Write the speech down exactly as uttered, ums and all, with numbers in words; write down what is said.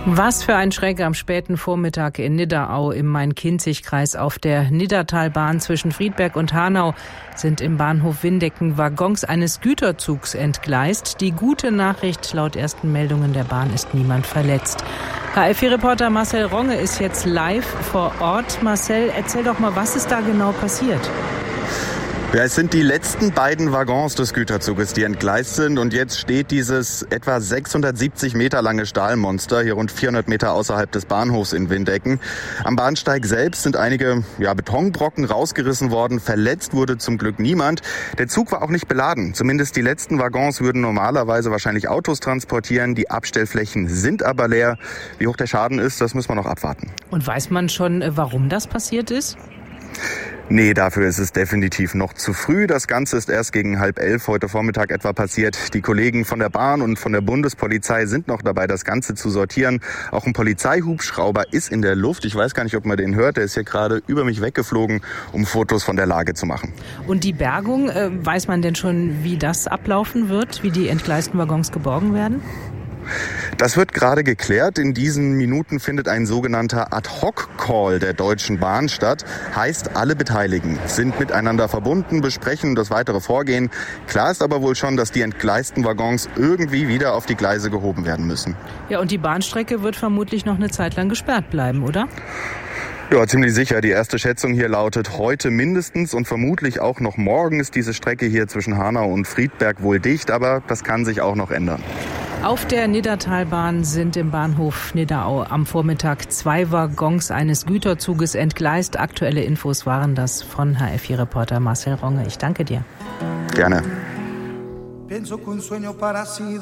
Was für ein Schreck am späten Vormittag in Nidderau im Main-Kinzig-Kreis. Auf der Niddertalbahn zwischen Friedberg und Hanau sind im Bahnhof Windecken Waggons eines Güterzugs entgleist. Die gute Nachricht: laut ersten Meldungen der Bahn ist niemand verletzt. H F vier-Reporter Marcel Ronge ist jetzt live vor Ort. Marcel, erzähl doch mal, was ist da genau passiert? Ja, es sind die letzten beiden Waggons des Güterzuges, die entgleist sind. Und jetzt steht dieses etwa sechshundertsiebzig Meter lange Stahlmonster hier rund vierhundert Meter außerhalb des Bahnhofs in Windecken. Am Bahnsteig selbst sind einige ja, Betonbrocken rausgerissen worden. Verletzt wurde zum Glück niemand. Der Zug war auch nicht beladen. Zumindest die letzten Waggons würden normalerweise wahrscheinlich Autos transportieren. Die Abstellflächen sind aber leer. Wie hoch der Schaden ist, das müssen wir noch abwarten. Und weiß man schon, warum das passiert ist? Nee, dafür ist es definitiv noch zu früh. Das Ganze ist erst gegen halb elf heute Vormittag etwa passiert. Die Kollegen von der Bahn und von der Bundespolizei sind noch dabei, das Ganze zu sortieren. Auch ein Polizeihubschrauber ist in der Luft. Ich weiß gar nicht, ob man den hört. Der ist hier gerade über mich weggeflogen, um Fotos von der Lage zu machen. Und die Bergung, äh, weiß man denn schon, wie das ablaufen wird, wie die entgleisten Waggons geborgen werden? Das wird gerade geklärt. In diesen Minuten findet ein sogenannter Ad-Hoc-Call der Deutschen Bahn statt. Heißt, alle Beteiligten sind miteinander verbunden, besprechen das weitere Vorgehen. Klar ist aber wohl schon, dass die entgleisten Waggons irgendwie wieder auf die Gleise gehoben werden müssen. Ja, und die Bahnstrecke wird vermutlich noch eine Zeit lang gesperrt bleiben, oder? Ja, ziemlich sicher. Die erste Schätzung hier lautet heute mindestens und vermutlich auch noch morgen ist diese Strecke hier zwischen Hanau und Friedberg wohl dicht, aber das kann sich auch noch ändern. Auf der Niddertalbahn sind im Bahnhof Nidderau am Vormittag zwei Waggons eines Güterzuges entgleist. Aktuelle Infos waren das von H F vier-Reporter Marcel Ronge. Ich danke dir. Gerne.